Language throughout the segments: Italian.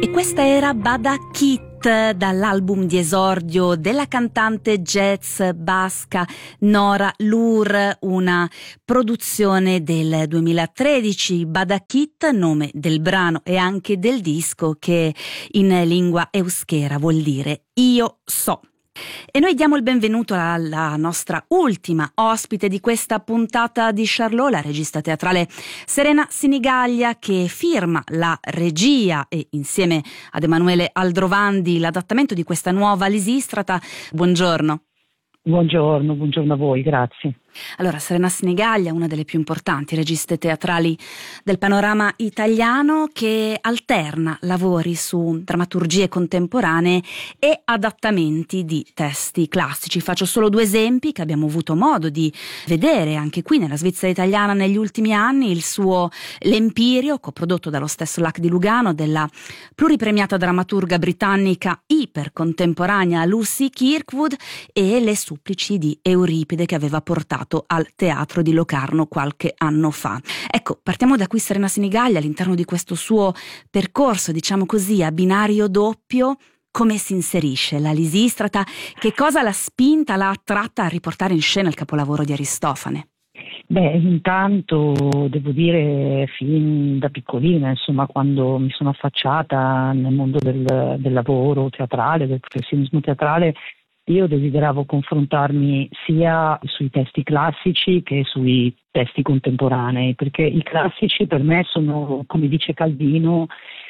E questa era Bada Kit, dall'album di esordio della cantante jazz basca Nora Lur, una produzione del 2013. Bada Kit, nome del brano e anche del disco, che in lingua euskera vuol dire io so. E noi diamo il benvenuto alla nostra ultima ospite di questa puntata di Charlot, la regista teatrale Serena Sinigaglia, che firma la regia e insieme ad Emanuele Aldrovandi l'adattamento di questa nuova Lisistrata. Buongiorno. Buongiorno a voi, grazie. Allora, Serena Sinigaglia, una delle più importanti registe teatrali del panorama italiano, che alterna lavori su drammaturgie contemporanee e adattamenti di testi classici. Faccio solo due esempi che abbiamo avuto modo di vedere anche qui nella Svizzera italiana negli ultimi anni: il suo L'Empirio, coprodotto dallo stesso LAC di Lugano, della pluripremiata drammaturga britannica ipercontemporanea Lucy Kirkwood, e Le Supplici di Euripide, che aveva portato al Teatro di Locarno qualche anno fa. Ecco, partiamo da qui, Serena Sinigaglia, all'interno di questo suo percorso, diciamo così, a binario doppio. Come si inserisce la Lisistrata? Che cosa l'ha spinta, l'ha attratta a riportare in scena il capolavoro di Aristofane? Intanto devo dire, fin da piccolina, insomma, quando mi sono affacciata nel mondo del lavoro teatrale, del professionismo teatrale, io desideravo confrontarmi sia sui testi classici che sui testi contemporanei, perché i classici per me sono, come dice Calvino,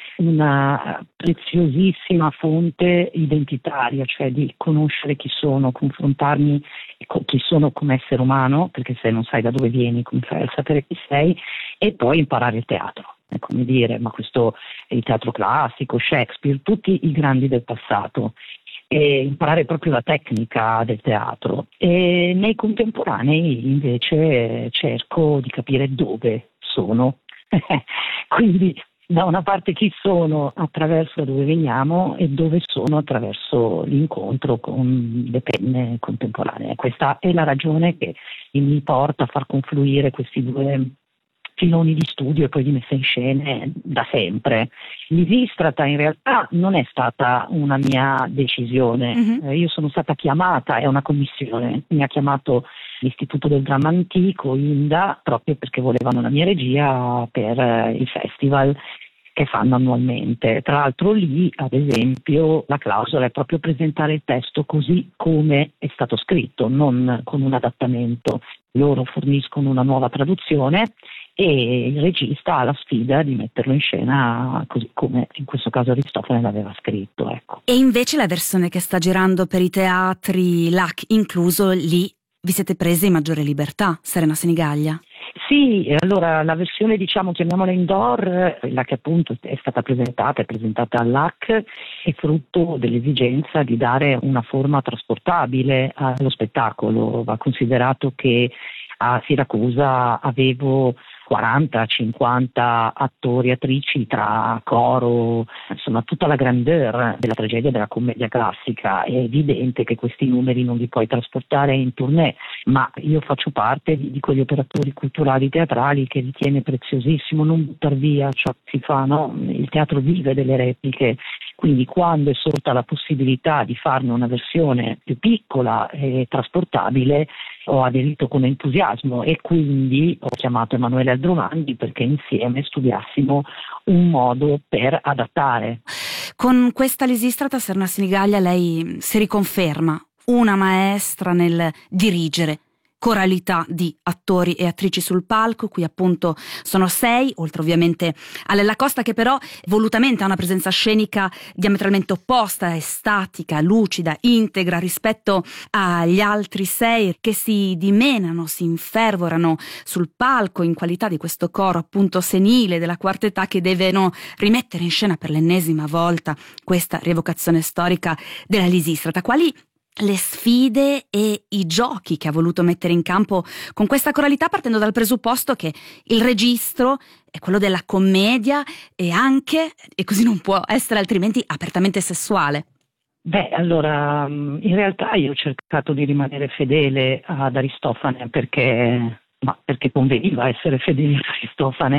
una preziosissima fonte identitaria, cioè di conoscere chi sono, confrontarmi con chi sono come essere umano, perché se non sai da dove vieni, come fai a sapere chi sei, e poi imparare il teatro. È come dire, ma questo è il teatro classico, Shakespeare, tutti i grandi del passato. E imparare proprio la tecnica del teatro. E nei contemporanei invece cerco di capire dove sono. Quindi da una parte chi sono attraverso dove veniamo e dove sono attraverso l'incontro con le penne contemporanee. Questa è la ragione che mi porta a far confluire questi due filoni di studio e poi di messa in scena da sempre. Lisistrata in realtà non è stata una mia decisione. Io sono stata chiamata, è una commissione, mi ha chiamato l'Istituto del Dramma Antico, INDA, proprio perché volevano la mia regia per il festival che fanno annualmente. Tra l'altro lì, ad esempio, la clausola è proprio presentare il testo così come è stato scritto, non con un adattamento. Loro forniscono una nuova traduzione e il regista ha la sfida di metterlo in scena così come in questo caso Aristofane l'aveva scritto. Ecco. E invece la versione che sta girando per i teatri, LAC incluso, lì vi siete presi maggiore libertà, Serena Sinigaglia? Sì, allora la versione, diciamo, chiamiamola indoor, quella che appunto è stata presentata all'AC, è frutto dell'esigenza di dare una forma trasportabile allo spettacolo. Va considerato che a Siracusa avevo 40-50 attori e attrici tra coro, insomma tutta la grandeur della tragedia della commedia classica. È evidente che questi numeri non li puoi trasportare in tournée, ma io faccio parte di quegli operatori culturali teatrali che ritiene preziosissimo non buttar via ciò che si fa, no? Il teatro vive delle repliche. Quindi quando è sorta la possibilità di farne una versione più piccola e trasportabile, ho aderito con entusiasmo e quindi ho chiamato Emanuele Aldrovandi perché insieme studiassimo un modo per adattare. Con questa Lisistrata, Serena Sinigaglia, lei si riconferma una maestra nel dirigere coralità di attori e attrici sul palco. Qui appunto sono 6, oltre ovviamente a Lella Costa, che però volutamente ha una presenza scenica diametralmente opposta, è statica, lucida, integra rispetto agli altri 6 che si dimenano, si infervorano sul palco in qualità di questo coro appunto senile della quarta età, che devono rimettere in scena per l'ennesima volta questa rievocazione storica della Lisistrata. Quali le sfide e i giochi che ha voluto mettere in campo con questa coralità, partendo dal presupposto che il registro è quello della commedia e anche, e così non può essere altrimenti, apertamente sessuale? Allora, in realtà io ho cercato di rimanere fedele ad Aristofane perché conveniva essere fedeli a Aristofane,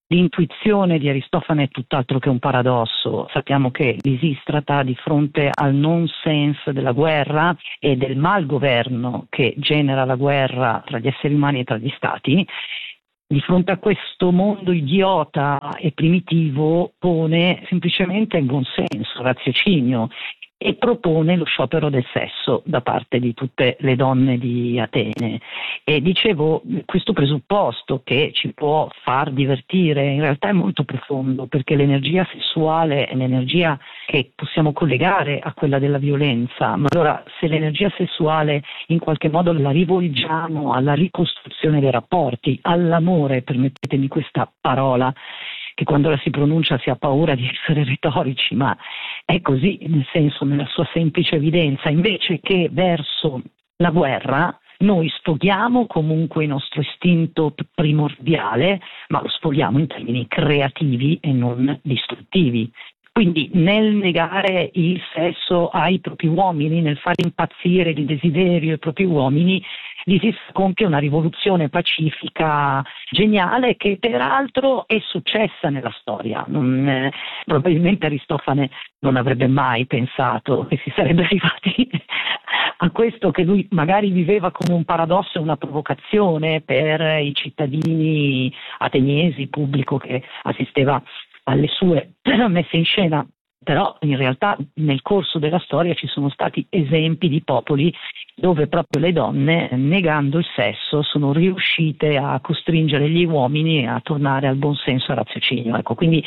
L'intuizione di Aristofane è tutt'altro che un paradosso. Sappiamo che Lisistrata, di fronte al nonsense della guerra e del malgoverno che genera la guerra tra gli esseri umani e tra gli stati, di fronte a questo mondo idiota e primitivo pone semplicemente il buonsenso, il raziocinio, e propone lo sciopero del sesso da parte di tutte le donne di Atene. E dicevo, questo presupposto che ci può far divertire in realtà è molto profondo, perché l'energia sessuale è l'energia che possiamo collegare a quella della violenza, ma allora se l'energia sessuale in qualche modo la rivolgiamo alla ricostruzione dei rapporti, all'amore, permettetemi questa parola, che quando la si pronuncia si ha paura di essere retorici, ma è così, nel senso, nella sua semplice evidenza, invece che verso la guerra, noi sfoghiamo comunque il nostro istinto primordiale, ma lo sfoghiamo in termini creativi e non distruttivi. Quindi nel negare il sesso ai propri uomini, nel fare impazzire il desiderio ai propri uomini, lì si compie una rivoluzione pacifica geniale che peraltro è successa nella storia. Probabilmente Aristofane non avrebbe mai pensato che si sarebbe arrivati a questo, che lui magari viveva come un paradosso e una provocazione per i cittadini ateniesi, il pubblico che assisteva alle sue messe in scena. Però in realtà nel corso della storia ci sono stati esempi di popoli dove proprio le donne, negando il sesso, sono riuscite a costringere gli uomini a tornare al buonsenso e al raziocinio. Ecco, quindi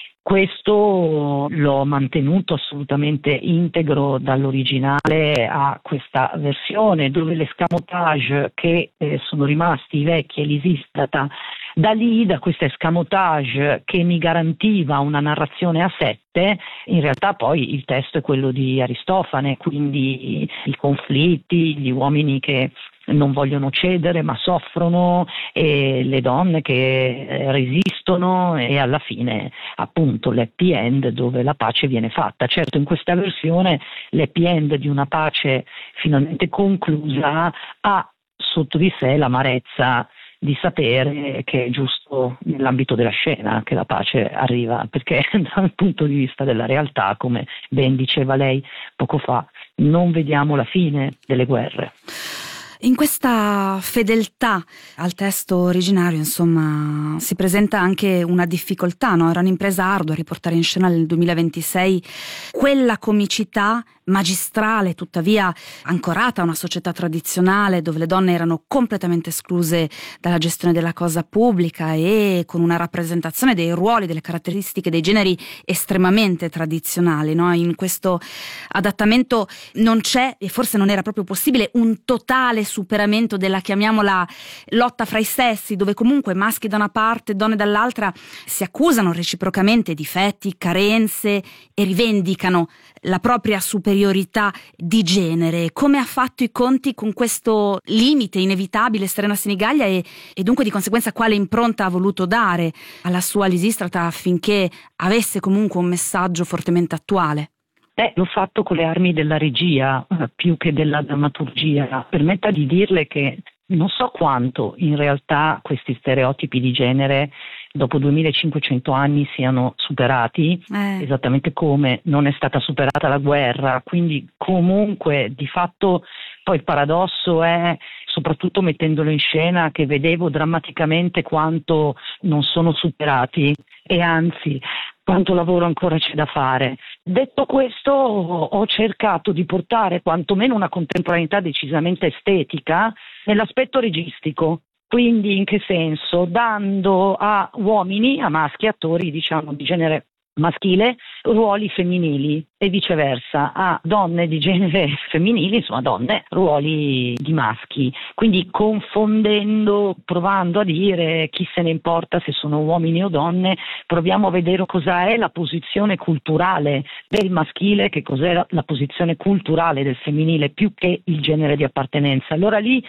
questo l'ho mantenuto assolutamente integro dall'originale a questa versione, dove l'escamotage che sono rimasti i vecchi e l'Isistrata, da lì, da questo escamotage che mi garantiva una narrazione a sette, in realtà poi il testo è quello di Aristofane, quindi i conflitti, gli uomini che non vogliono cedere ma soffrono, e le donne che resistono, e alla fine appunto l'happy end dove la pace viene fatta. Certo, in questa versione l'happy end di una pace finalmente conclusa ha sotto di sé l'amarezza di sapere che è giusto nell'ambito della scena che la pace arriva, perché dal punto di vista della realtà, come ben diceva lei poco fa, non vediamo la fine delle guerre. In questa fedeltà al testo originario, insomma, si presenta anche una difficoltà, no? Era un'impresa ardua riportare in scena nel 2026 quella comicità magistrale, tuttavia ancorata a una società tradizionale dove le donne erano completamente escluse dalla gestione della cosa pubblica e con una rappresentazione dei ruoli, delle caratteristiche dei generi estremamente tradizionali, no? In questo adattamento non c'è, e forse non era proprio possibile, un totale superamento della, chiamiamola, lotta fra i sessi, dove comunque maschi da una parte e donne dall'altra si accusano reciprocamente difetti, carenze e rivendicano la propria superiorità di genere. Come ha fatto i conti con questo limite inevitabile Serena Sinigaglia e dunque di conseguenza quale impronta ha voluto dare alla sua Lisistrata affinché avesse comunque un messaggio fortemente attuale? L'ho fatto con le armi della regia più che della drammaturgia. Permetta di dirle che non so quanto in realtà questi stereotipi di genere dopo 2500 anni siano superati, esattamente come non è stata superata la guerra, quindi comunque di fatto poi il paradosso è, soprattutto mettendolo in scena, che vedevo drammaticamente quanto non sono superati e anzi quanto lavoro ancora c'è da fare. Detto questo, ho cercato di portare quantomeno una contemporaneità decisamente estetica nell'aspetto registico. Quindi in che senso? Dando a uomini, a maschi, attori diciamo di genere maschile, ruoli femminili e viceversa, a donne di genere femminili, insomma donne, ruoli di maschi. Quindi confondendo, provando a dire chi se ne importa se sono uomini o donne, proviamo a vedere cosa è la posizione culturale del maschile, che cos'è la posizione culturale del femminile più che il genere di appartenenza. Allora lì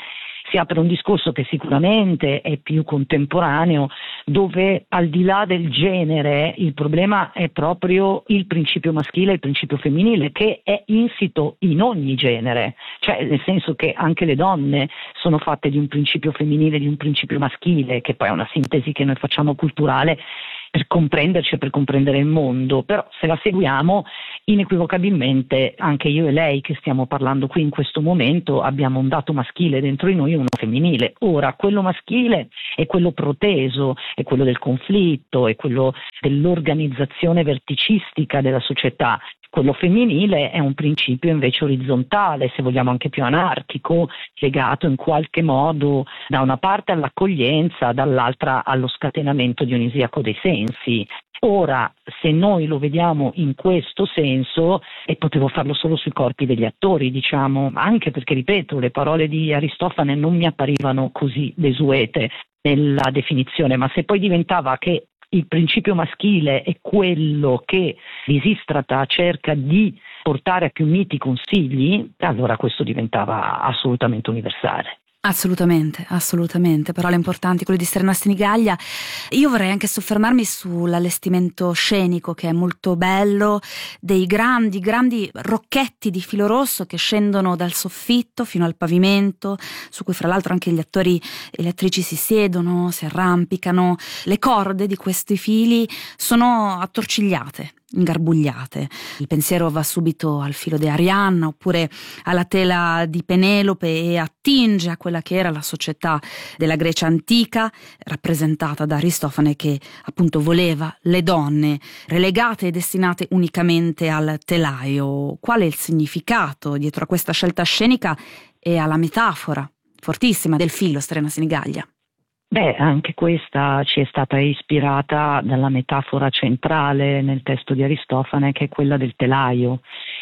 si apre un discorso che sicuramente è più contemporaneo, dove al di là del genere il problema è proprio il principio maschile e il principio femminile, che è insito in ogni genere, cioè nel senso che anche le donne sono fatte di un principio femminile e di un principio maschile, che poi è una sintesi che noi facciamo culturale per comprenderci e per comprendere il mondo, però se la seguiamo inequivocabilmente anche io e lei che stiamo parlando qui in questo momento abbiamo un dato maschile dentro di noi e uno femminile. Ora, quello maschile è quello proteso, è quello del conflitto, è quello dell'organizzazione verticistica della società. Quello femminile è un principio invece orizzontale, se vogliamo anche più anarchico, legato in qualche modo da una parte all'accoglienza, dall'altra allo scatenamento dionisiaco dei sensi. Ora, se noi lo vediamo in questo senso, e potevo farlo solo sui corpi degli attori, diciamo, anche perché, ripeto, le parole di Aristofane non mi apparivano così desuete nella definizione, ma se poi diventava che il principio maschile è quello che Lisistrata cerca di portare a più miti consigli, allora questo diventava assolutamente universale. Assolutamente, assolutamente, parole importanti, quelle di Serena Sinigaglia. Io vorrei anche soffermarmi sull'allestimento scenico, che è molto bello, dei grandi rocchetti di filo rosso che scendono dal soffitto fino al pavimento, su cui fra l'altro anche gli attori e le attrici si siedono, si arrampicano. Le corde di questi fili sono attorcigliate, ingarbugliate. Il pensiero va subito al filo di Arianna oppure alla tela di Penelope e attinge a quella che era la società della Grecia antica, rappresentata da Aristofane, che appunto voleva le donne relegate e destinate unicamente al telaio. Qual è il significato dietro a questa scelta scenica e alla metafora fortissima del filo, Serena Sinigaglia? Anche questa ci è stata ispirata dalla metafora centrale nel testo di Aristofane, che è quella del telaio.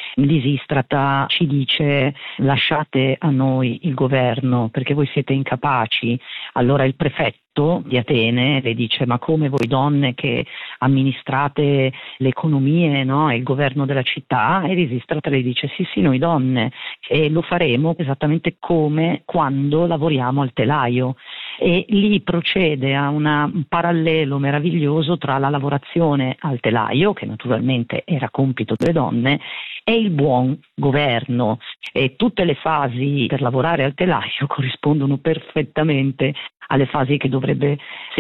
Lisistrata ci dice: lasciate a noi il governo perché voi siete incapaci. Allora il prefetto di Atene le dice: ma come voi donne che amministrate le economie, no? Il governo della città? E Lisistrata le dice: sì, noi donne, e lo faremo esattamente come quando lavoriamo al telaio. E lì procede a un parallelo meraviglioso tra la lavorazione al telaio, che naturalmente era compito delle donne, e il buon governo. E tutte le fasi per lavorare al telaio corrispondono perfettamente alle fasi che dovrebbe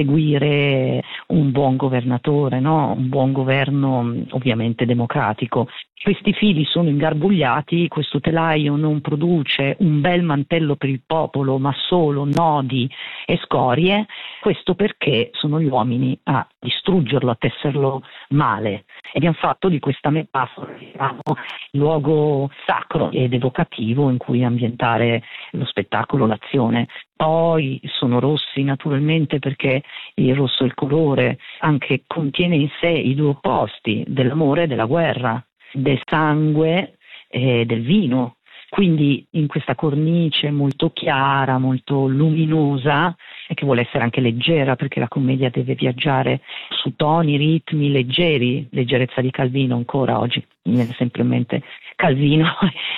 seguire un buon governatore, no? Un buon governo ovviamente democratico. Questi fili sono ingarbugliati, questo telaio non produce un bel mantello per il popolo, ma solo nodi e scorie. Questo perché sono gli uomini a distruggerlo, a tesserlo male. E abbiamo fatto di questa metafora, diciamo, il luogo sacro ed evocativo in cui ambientare lo spettacolo, l'azione. Poi sono rossi naturalmente perché il rosso è il colore, anche contiene in sé i due opposti dell'amore e della guerra, del sangue e del vino. Quindi in questa cornice molto chiara, molto luminosa, e che vuole essere anche leggera, perché la commedia deve viaggiare su toni, ritmi leggeri, leggerezza di Calvino ancora oggi, mi viene sempre in mente Calvino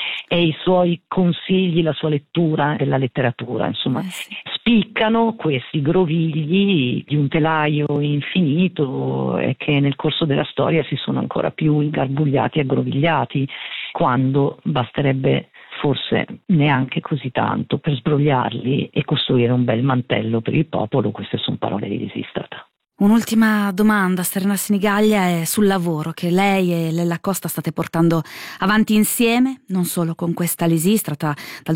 e i suoi consigli, la sua lettura della letteratura, insomma, Sì. Spiccano questi grovigli di un telaio infinito e che nel corso della storia si sono ancora più ingarbugliati e aggrovigliati, quando basterebbe forse neanche così tanto per sbrogliarli e costruire un bel mantello per il popolo. Queste sono parole di Lisistrata. Un'ultima domanda, Serena Sinigaglia, è sul lavoro che lei e Lella Costa state portando avanti insieme, non solo con questa Lisistrata. Dal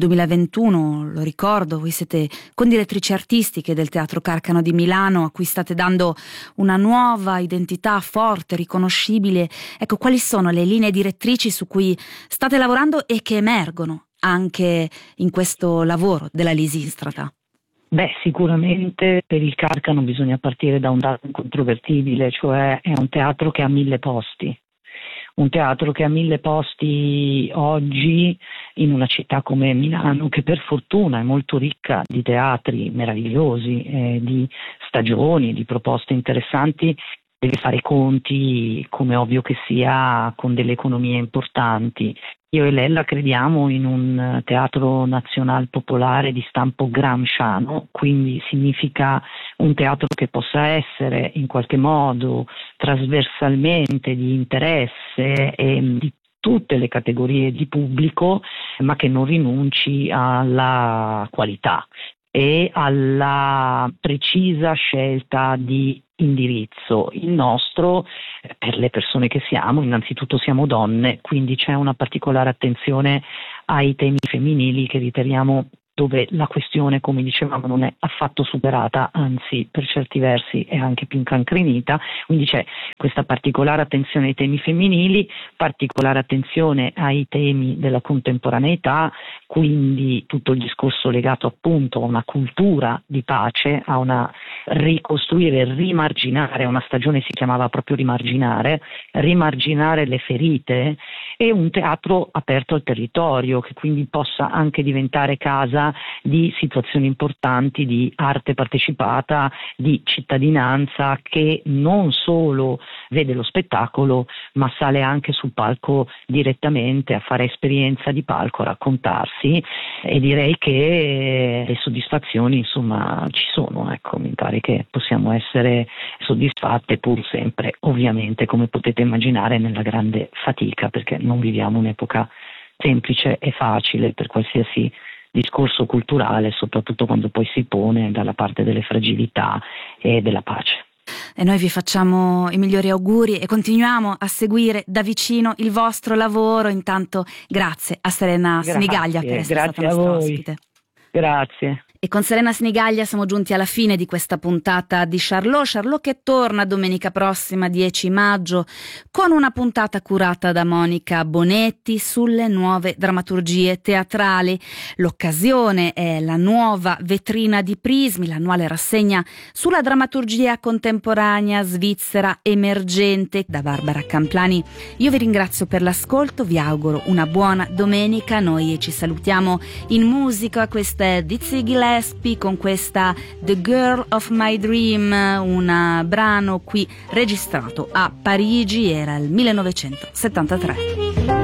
2021, lo ricordo, voi siete condirettrici artistiche del Teatro Carcano di Milano, a cui state dando una nuova identità forte, riconoscibile. Ecco, quali sono le linee direttrici su cui state lavorando e che emergono anche in questo lavoro della Lisistrata? Sicuramente per il Carcano bisogna partire da un dato incontrovertibile, cioè è un teatro che ha 1000 posti. Un teatro che ha 1000 posti oggi in una città come Milano, che per fortuna è molto ricca di teatri meravigliosi, di stagioni, di proposte interessanti, deve fare i conti, come ovvio che sia, con delle economie importanti. Io e Lella crediamo in un teatro nazional popolare di stampo gramsciano, quindi significa un teatro che possa essere in qualche modo trasversalmente di interesse e di tutte le categorie di pubblico, ma che non rinunci alla qualità e alla precisa scelta di indirizzo. Il nostro, per le persone che siamo, innanzitutto siamo donne, quindi c'è una particolare attenzione ai temi femminili che riteniamo, dove la questione, come dicevamo, non è affatto superata, anzi per certi versi è anche più incancrenita, quindi c'è questa particolare attenzione ai temi femminili, particolare attenzione ai temi della contemporaneità, quindi tutto il discorso legato appunto a una cultura di pace, a una ricostruire, rimarginare, una stagione si chiamava proprio rimarginare le ferite, e un teatro aperto al territorio che quindi possa anche diventare casa di situazioni importanti di arte partecipata, di cittadinanza che non solo vede lo spettacolo ma sale anche sul palco direttamente a fare esperienza di palco, a raccontarsi, e direi che le soddisfazioni insomma ci sono, ecco, mi pare che possiamo essere soddisfatte, pur sempre ovviamente, come potete immaginare, nella grande fatica, perché non viviamo un'epoca semplice e facile per qualsiasi discorso culturale, soprattutto quando poi si pone dalla parte delle fragilità e della pace. E noi vi facciamo i migliori auguri e continuiamo a seguire da vicino il vostro lavoro. Intanto grazie a Serena Sinigaglia per essere stata nostra ospite. Grazie. E con Serena Sinigaglia siamo giunti alla fine di questa puntata di Charlot che torna domenica prossima 10 maggio con una puntata curata da Monica Bonetti sulle nuove drammaturgie teatrali. L'occasione è la nuova vetrina di Prismi, l'annuale rassegna sulla drammaturgia contemporanea svizzera emergente. Da Barbara Camplani io vi ringrazio per l'ascolto, vi auguro una buona domenica. Noi ci salutiamo in musica, questa è Dizzy Gillespie con questa The Girl of My Dream, un brano qui registrato a Parigi, era il 1973.